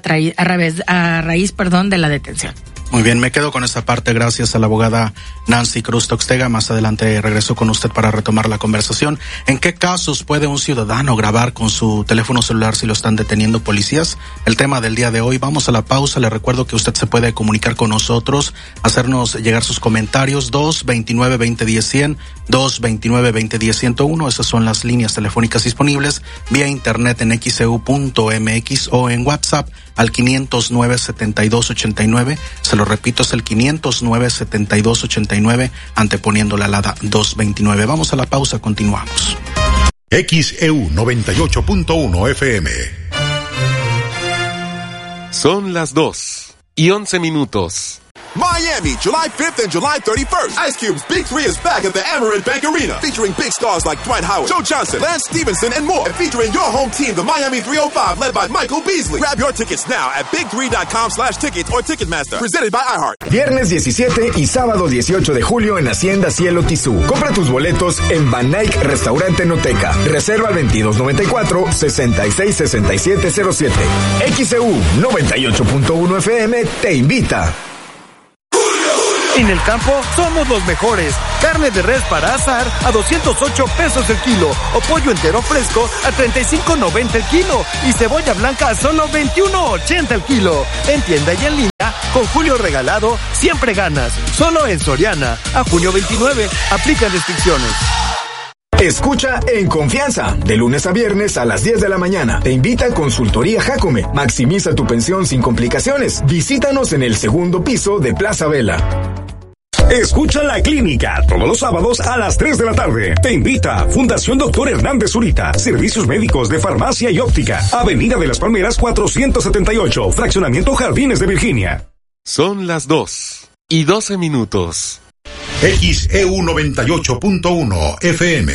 a raíz de la detención. Muy bien, me quedo con esta parte gracias a la abogada Nancy Cruz Toxtega. Más adelante regreso con usted para retomar la conversación. ¿En qué casos puede un ciudadano grabar con su teléfono celular si lo están deteniendo policías? El tema del día de hoy. Vamos a la pausa. Le recuerdo que usted se puede comunicar con nosotros, hacernos llegar sus comentarios. 229-2010-100, 229-2010-101. Esas son las líneas telefónicas disponibles vía internet en xeu.mx o en WhatsApp al 509-7289. Se lo repito, es el 509-7289, anteponiendo la alada 229. Vamos a la pausa, continuamos. XEU 98.1 FM. Son las 2:11. Miami, July 5th and July 31st. Ice Cube's Big 3 is back at the Amerant Bank Arena, featuring big stars like Dwight Howard, Joe Johnson, Lance Stevenson, and more. And featuring your home team, the Miami 305, led by Michael Beasley. Grab your tickets now at big3.com/tickets or Ticketmaster. Presented by iHeart. Viernes 17 y sábado 18 de julio en Hacienda Cielo Tizú. Compra tus boletos en Van Eyck Restaurante Noteca. Reserva al 2294-666707. XEU 98.1 FM te invita. En el campo somos los mejores. Carne de res para asar a 208 pesos el kilo. O pollo entero fresco a 35.90 el kilo. Y cebolla blanca a solo 21.80 el kilo. En tienda y en línea, con Julio Regalado, siempre ganas. Solo en Soriana. A junio 29. Aplican restricciones. Escucha En Confianza, de lunes a viernes a las 10 de la mañana. Te invita a Consultoría Jacome. Maximiza tu pensión sin complicaciones. Visítanos en el segundo piso de Plaza Vela. Escucha La Clínica todos los sábados a las 3 de la tarde. Te invita Fundación Dr. Hernández Zurita. Servicios médicos de farmacia y óptica. Avenida de las Palmeras 478. Fraccionamiento Jardines de Virginia. Son las 2:12. XEU 98.1 FM.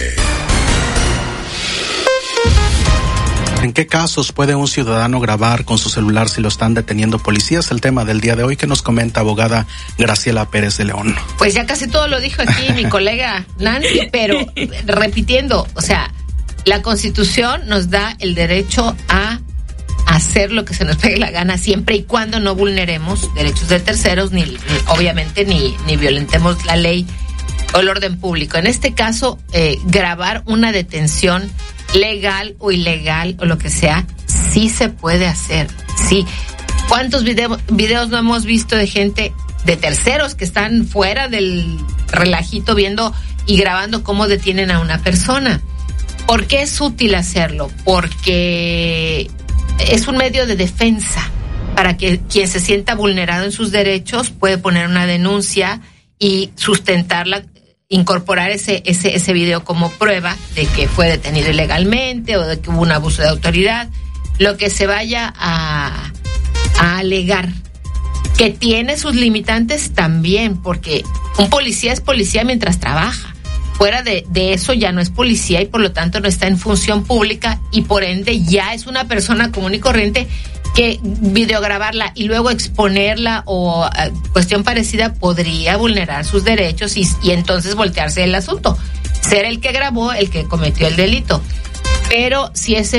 ¿En qué casos puede un ciudadano grabar con su celular si lo están deteniendo policías? El tema del día de hoy que nos comenta abogada Graciela Pérez de León. Pues ya casi todo lo dijo aquí mi colega Nancy, pero repitiendo, o sea, la Constitución nos da el derecho a hacer lo que se nos pegue la gana siempre y cuando no vulneremos derechos de terceros ni violentemos la ley o el orden público. En este caso, grabar una detención legal o ilegal o lo que sea, sí se puede hacer, sí. ¿Cuántos videos no hemos visto de gente, de terceros que están fuera del relajito viendo y grabando cómo detienen a una persona? ¿Por qué es útil hacerlo? Porque es un medio de defensa para que quien se sienta vulnerado en sus derechos puede poner una denuncia y sustentarla, incorporar ese video como prueba de que fue detenido ilegalmente o de que hubo un abuso de autoridad, lo que se vaya a alegar. Que tiene sus limitantes también, porque un policía es policía mientras trabaja. Fuera de eso ya no es policía y por lo tanto no está en función pública y por ende ya es una persona común y corriente que videograbarla y luego exponerla o cuestión parecida podría vulnerar sus derechos y entonces voltearse el asunto. Ser el que grabó, el que cometió el delito. Pero si es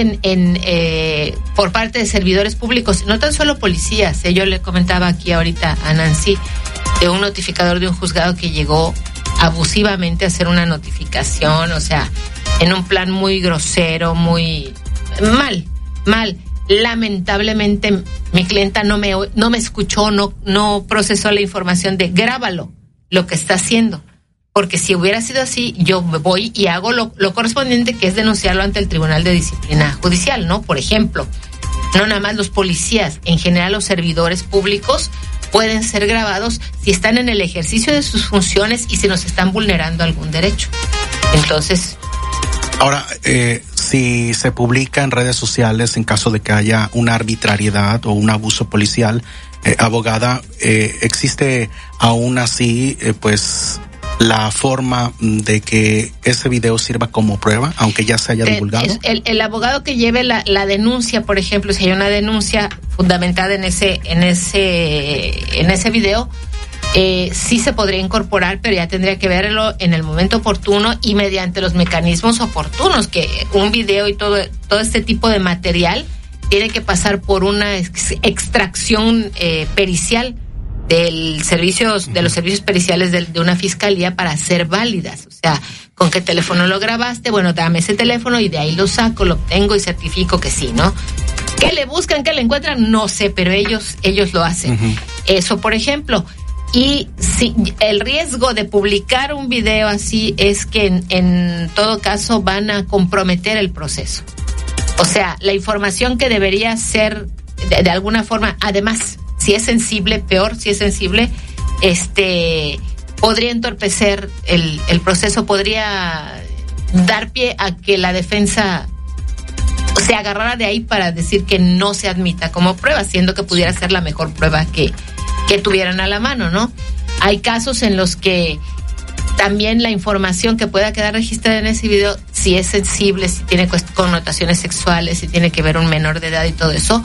por parte de servidores públicos, no tan solo policías, yo le comentaba aquí ahorita a Nancy de un notificador de un juzgado que llegó abusivamente a hacer una notificación, o sea, en un plan muy grosero, muy mal. Lamentablemente mi clienta no me escuchó, no procesó la información de grábalo lo que está haciendo, porque si hubiera sido así, yo me voy y hago lo correspondiente, que es denunciarlo ante el Tribunal de Disciplina Judicial, ¿no? Por ejemplo, no nada más los policías, en general los servidores públicos pueden ser grabados si están en el ejercicio de sus funciones y si nos están vulnerando algún derecho. Entonces, ahora, si se publica en redes sociales en caso de que haya una arbitrariedad o un abuso policial, abogada, ¿existe aún así, pues, la forma de que ese video sirva como prueba, aunque ya se haya divulgado? El abogado que lleve la denuncia, por ejemplo, si hay una denuncia fundamentada en ese video, sí se podría incorporar, pero ya tendría que verlo en el momento oportuno y mediante los mecanismos oportunos, que un video y todo este tipo de material tiene que pasar por una extracción pericial de los servicios periciales de una fiscalía para ser válidas. O sea, ¿con qué teléfono lo grabaste? Bueno, dame ese teléfono y de ahí lo saco, lo obtengo y certifico que sí, ¿no? ¿Qué le buscan? ¿Qué le encuentran? No sé, pero ellos lo hacen. Uh-huh. Eso, por ejemplo. Y si el riesgo de publicar un video así es que en todo caso van a comprometer el proceso. O sea, la información que debería ser de alguna forma, además, si es sensible, peor, si es sensible, podría entorpecer el proceso, podría dar pie a que la defensa se agarrara de ahí para decir que no se admita como prueba, siendo que pudiera ser la mejor prueba que que tuvieran a la mano, ¿no? Hay casos en los que también la información que pueda quedar registrada en ese video, si es sensible, si tiene connotaciones sexuales, si tiene que ver un menor de edad y todo eso,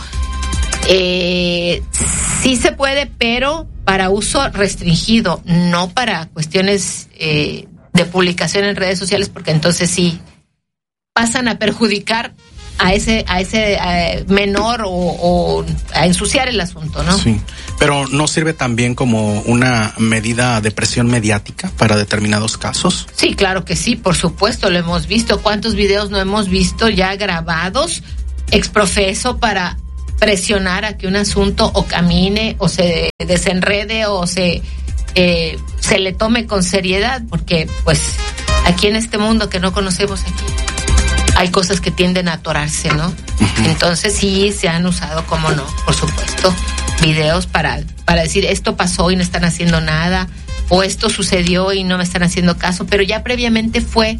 sí se puede, pero para uso restringido, no para cuestiones de publicación en redes sociales, porque entonces sí pasan a perjudicar a ese menor o a ensuciar el asunto, ¿no? Sí, pero ¿no sirve también como una medida de presión mediática para determinados casos? Sí, claro que sí, por supuesto, lo hemos visto. ¿Cuántos videos no hemos visto ya grabados exprofeso para presionar a que un asunto o camine o se desenrede o se le tome con seriedad? Porque pues aquí en este mundo que no conocemos aquí hay cosas que tienden a atorarse, ¿no? Uh-huh. Entonces sí se han usado, como no, por supuesto, videos para decir esto pasó y no están haciendo nada, o esto sucedió y no me están haciendo caso, pero ya previamente fue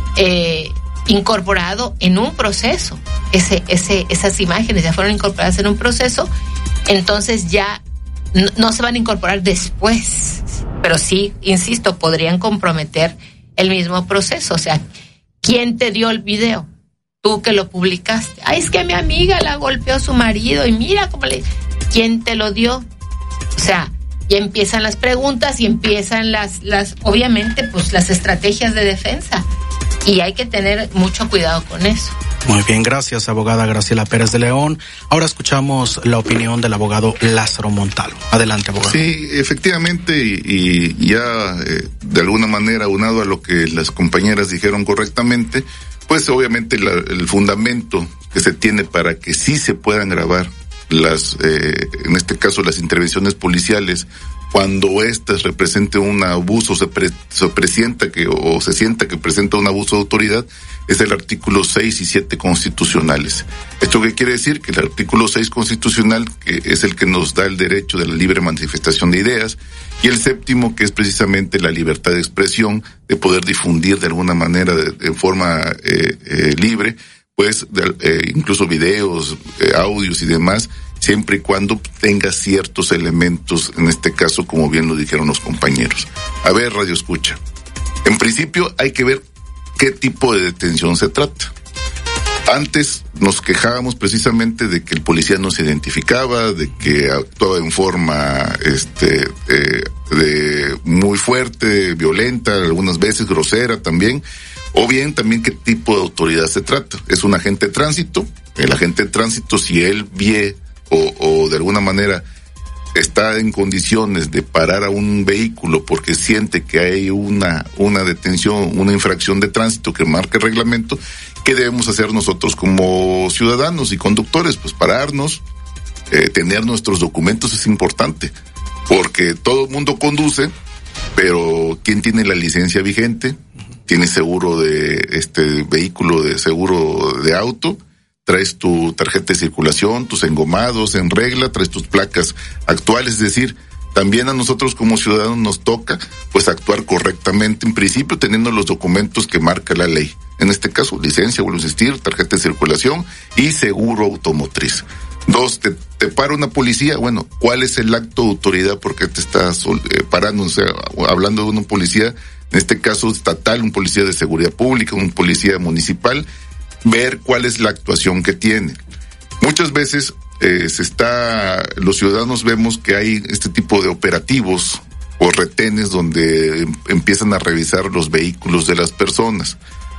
incorporado en un proceso. Esas imágenes ya fueron incorporadas en un proceso, entonces ya no se van a incorporar después, pero sí, insisto, podrían comprometer el mismo proceso. O sea, ¿quién te dio el video? Tú que lo publicaste. Ay, es que mi amiga la golpeó a su marido y mira cómo le... ¿Quién te lo dio? O sea, ya empiezan las preguntas y empiezan las obviamente, pues las estrategias de defensa. Y hay que tener mucho cuidado con eso. Muy bien, gracias, abogada Graciela Pérez de León. Ahora escuchamos la opinión del abogado Lázaro Montalvo. Adelante, abogado. Sí, efectivamente, y ya de alguna manera, unado a lo que las compañeras dijeron correctamente, pues obviamente el fundamento que se tiene para que sí se puedan grabar en este caso las intervenciones policiales, cuando éstas representen un abuso, se presienta o se sienta que presenta un abuso de autoridad, es el artículo 6 y 7 constitucionales. ¿Esto qué quiere decir? Que el artículo 6 constitucional, que es el que nos da el derecho de la libre manifestación de ideas, y el 7, que es precisamente la libertad de expresión, de poder difundir de alguna manera, de forma libre, pues incluso videos, audios y demás, siempre y cuando tenga ciertos elementos, en este caso, como bien lo dijeron los compañeros. A ver, Radio Escucha. En principio hay que ver qué tipo de detención se trata. Antes nos quejábamos precisamente de que el policía no se identificaba, de que actuaba en forma de muy fuerte, violenta, algunas veces grosera también, o bien también qué tipo de autoridad se trata. Es un agente de tránsito. El agente de tránsito, si él ve o de alguna manera está en condiciones de parar a un vehículo porque siente que hay una detención, una infracción de tránsito que marca el reglamento, ¿qué debemos hacer nosotros como ciudadanos y conductores? Pues pararnos, tener nuestros documentos es importante, porque todo el mundo conduce, pero ¿quién tiene la licencia vigente? ¿Tiene seguro de vehículo, de seguro de auto? Traes tu tarjeta de circulación, tus engomados en regla, traes tus placas actuales, es decir, también a nosotros como ciudadanos nos toca pues actuar correctamente, en principio teniendo los documentos que marca la ley. En este caso, licencia, vuelvo a insistir, tarjeta de circulación y seguro automotriz. 2, te para una policía, bueno, ¿cuál es el acto de autoridad? ¿Por qué te estás parando? O sea, hablando de una policía, en este caso estatal, un policía de seguridad pública, un policía municipal, ver cuál es la actuación que tiene. Muchas veces los ciudadanos vemos que hay este tipo de operativos o retenes donde empiezan a revisar los vehículos de las personas.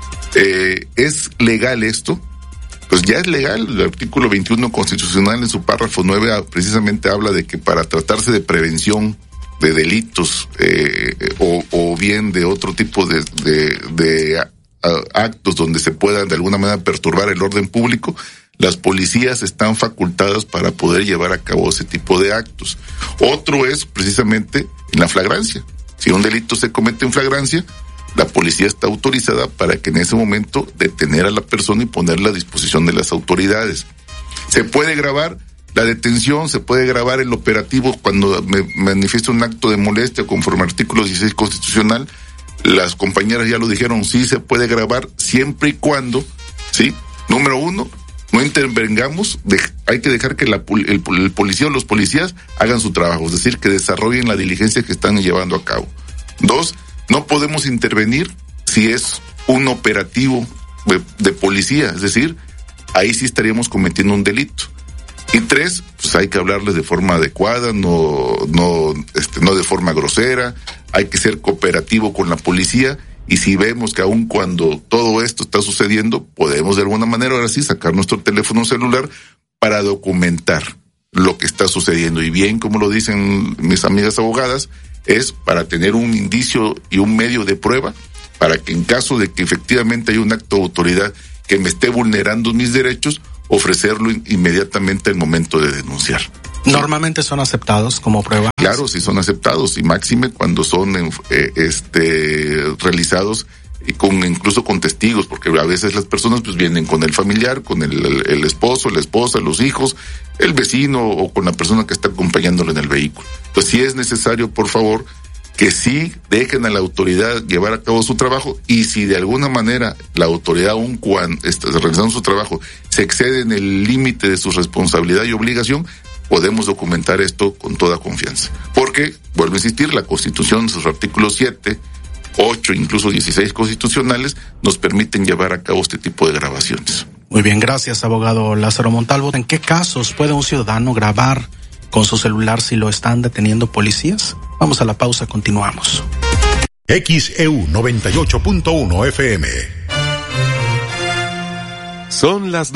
¿Es legal esto? Pues ya es legal. El artículo 21 constitucional en su párrafo 9 precisamente habla de que para tratarse de prevención de delitos o bien de otro tipo de actos donde se puedan de alguna manera perturbar el orden público, las policías están facultadas para poder llevar a cabo ese tipo de actos. Otro es precisamente en la flagrancia. Si un delito se comete en flagrancia, la policía está autorizada para que en ese momento detener a la persona y ponerla a disposición de las autoridades. Se puede grabar la detención, se puede grabar el operativo cuando me manifiesta un acto de molestia conforme al artículo 16 constitucional. Las compañeras ya lo dijeron, sí se puede grabar siempre y cuando, sí, número 1, no intervengamos, hay que dejar que el policía o los policías hagan su trabajo, es decir, que desarrollen la diligencia que están llevando a cabo. 2, no podemos intervenir si es un operativo de policía, es decir, ahí sí estaríamos cometiendo un delito. Y 3, pues hay que hablarles de forma adecuada, no de forma grosera, hay que ser cooperativo con la policía. Y si vemos que aun cuando todo esto está sucediendo, podemos de alguna manera ahora sí sacar nuestro teléfono celular para documentar lo que está sucediendo. Y bien, como lo dicen mis amigas abogadas, es para tener un indicio y un medio de prueba para que en caso de que efectivamente haya un acto de autoridad que me esté vulnerando mis derechos, ofrecerlo inmediatamente al momento de denunciar. ¿Normalmente son aceptados como prueba? Claro, sí son aceptados, y máxime cuando son realizados incluso con testigos, porque a veces las personas pues vienen con el familiar, con el esposo, la esposa, los hijos, el vecino o con la persona que está acompañándolo en el vehículo. Entonces, si es necesario, por favor, que sí dejen a la autoridad llevar a cabo su trabajo, y si de alguna manera la autoridad, aun cuando está realizando su trabajo, se excede en el límite de su responsabilidad y obligación, podemos documentar esto con toda confianza. Porque, vuelvo a insistir, la Constitución, sus artículos 7, 8, incluso 16 constitucionales, nos permiten llevar a cabo este tipo de grabaciones. Muy bien, gracias, abogado Lázaro Montalvo. ¿En qué casos puede un ciudadano grabar con su celular si lo están deteniendo policías? Vamos a la pausa, continuamos. XEU 98.1 FM. Son las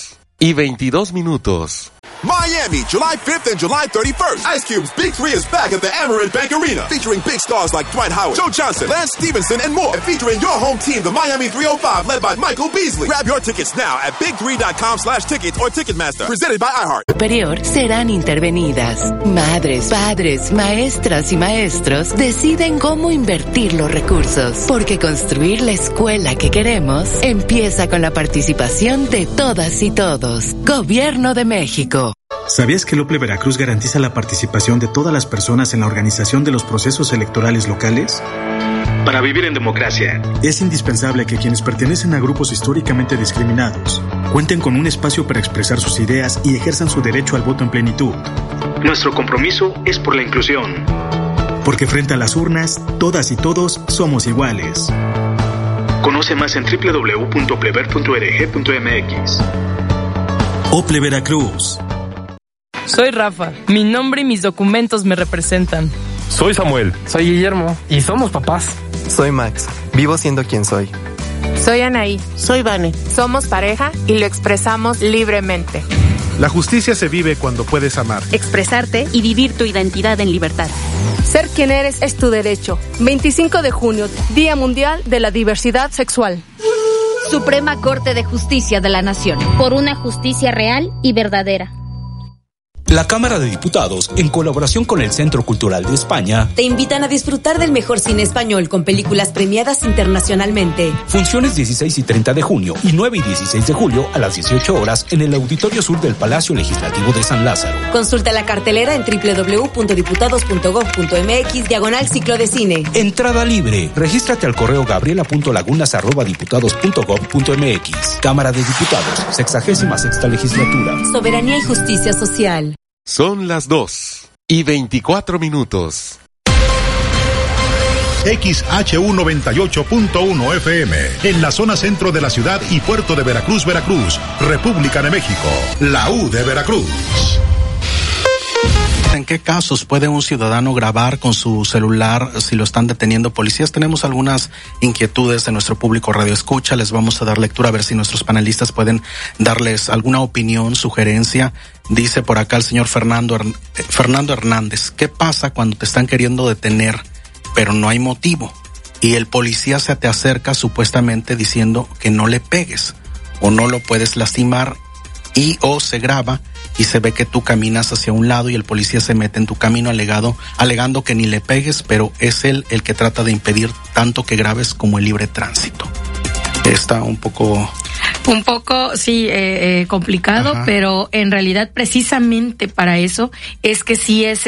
2:22. Miami, July 5th and July 31st. Ice Cube's Big 3 is back at the Amerant Bank Arena, featuring big stars like Dwight Howard, Joe Johnson, Lance Stevenson, and more. And featuring your home team, the Miami 305, led by Michael Beasley. Grab your tickets now at big3.com/tickets or Ticketmaster. Presented by iHeart. Superior serán intervenidas. Madres, padres, maestras y maestros deciden cómo invertir los recursos, porque construir la escuela que queremos empieza con la participación de todas y todos. Gobierno de México. ¿Sabías que el OPLE Veracruz garantiza la participación de todas las personas en la organización de los procesos electorales locales? Para vivir en democracia, es indispensable que quienes pertenecen a grupos históricamente discriminados cuenten con un espacio para expresar sus ideas y ejerzan su derecho al voto en plenitud. Nuestro compromiso es por la inclusión. Porque frente a las urnas, todas y todos somos iguales. Conoce más en www.oplever.org.mx. OPLE Veracruz. Soy Rafa. Mi nombre y mis documentos me representan. Soy Samuel. Soy Guillermo. Y somos papás. Soy Max. Vivo siendo quien soy. Soy Anaí. Soy Vane. Somos pareja y lo expresamos libremente. La justicia se vive cuando puedes amar, expresarte y vivir tu identidad en libertad. Ser quien eres es tu derecho. 25 de junio, Día Mundial de la Diversidad Sexual. Suprema Corte de Justicia de la Nación. Por una justicia real y verdadera. La Cámara de Diputados, en colaboración con el Centro Cultural de España, te invitan a disfrutar del mejor cine español con películas premiadas internacionalmente. Funciones 16 y 30 de junio y 9 y 16 de julio a las 18 horas en el Auditorio Sur del Palacio Legislativo de San Lázaro. Consulta la cartelera en www.diputados.gov.mx/ciclo de cine. Entrada libre. Regístrate al correo gabriela.lagunas@diputados.gov.mx. Cámara de Diputados, 66ª Legislatura. Soberanía y justicia social. Son las 2:24. XHU 98.1 FM, en la zona centro de la ciudad y puerto de Veracruz, Veracruz, República de México, la U de Veracruz. ¿En qué casos puede un ciudadano grabar con su celular si lo están deteniendo policías? Tenemos algunas inquietudes de nuestro público Radio Escucha. Les vamos a dar lectura a ver si nuestros panelistas pueden darles alguna opinión, sugerencia. Dice por acá el señor Fernando Hernández. ¿Qué pasa cuando te están queriendo detener, pero no hay motivo? Y el policía se te acerca supuestamente diciendo que no le pegues o no lo puedes lastimar, y o se graba y se ve que tú caminas hacia un lado y el policía se mete en tu camino alegando que ni le pegues, pero es él el que trata de impedir tanto que grabes como el libre tránsito. Está un poco Un poco, sí, complicado, ajá, pero en realidad precisamente para eso es que sí es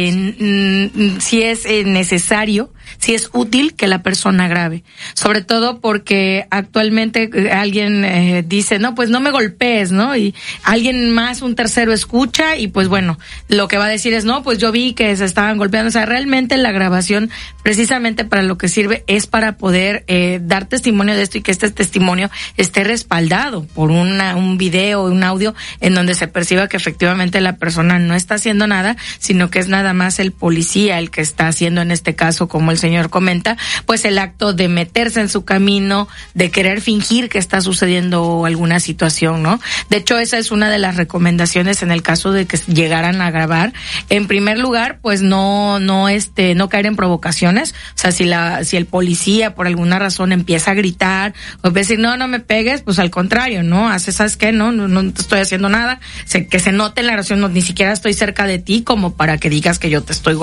necesario, sí es útil que la persona grabe. Sobre todo porque actualmente alguien dice, no, pues no me golpees, ¿no? Y alguien más, un tercero escucha y pues bueno, lo que va a decir es, no, pues yo vi que se estaban golpeando. O sea, realmente la grabación precisamente para lo que sirve es para poder dar testimonio de esto y que este testimonio esté respaldado por un video, un audio en donde se perciba que efectivamente la persona no está haciendo nada, sino que es nada más el policía el que está haciendo, en este caso, como el señor comenta, pues el acto de meterse en su camino, de querer fingir que está sucediendo alguna situación, ¿no? De hecho, esa es una de las recomendaciones en el caso de que llegaran a grabar. En primer lugar, pues no caer en provocaciones. O sea, si el policía por alguna razón empieza a gritar o decir, no me pegues, pues al contrario, ¿no? ¿Sabes qué? No te estoy haciendo nada. Que se note en la grabación, ni siquiera estoy cerca de ti como para que digas que yo te estoy